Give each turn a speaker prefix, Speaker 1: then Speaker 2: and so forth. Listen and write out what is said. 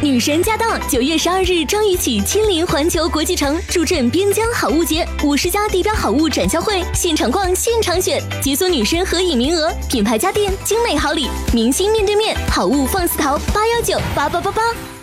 Speaker 1: 女神驾到！9月12日张雨绮亲临环球国际城，助阵边疆好物节，50家地标好物展销会，现场逛，现场选，解锁女神合影名额，品牌家电，精美好礼，明星面对面，好物放肆淘，8198888。